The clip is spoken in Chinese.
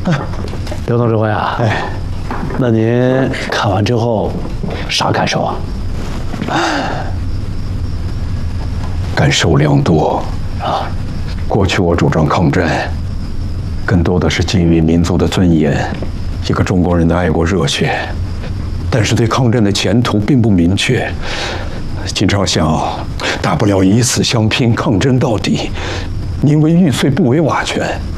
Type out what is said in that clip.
刘总指挥啊，那您看完之后啥感受啊？ 感受良多啊！过去我主张抗战，更多的是基于民族的尊严，一个中国人的爱国热血，但是对抗战的前途并不明确。经常想，大不了以死相拼，抗争到底，宁为玉碎不为瓦全。